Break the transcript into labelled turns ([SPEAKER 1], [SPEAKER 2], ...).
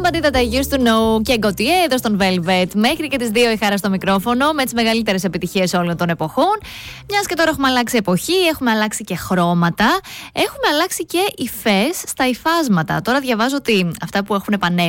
[SPEAKER 1] Somebody That I Used To Know και Gautier εδώ στον Velvet. Μέχρι και τις 2 η Χάρα στο μικρόφωνο με τις μεγαλύτερες επιτυχίες όλων των εποχών. Μιας και τώρα έχουμε αλλάξει εποχή, έχουμε αλλάξει και χρώματα, έχουμε αλλάξει και υφές στα υφάσματα. Τώρα διαβάζω ότι αυτά που έχουν πανέλα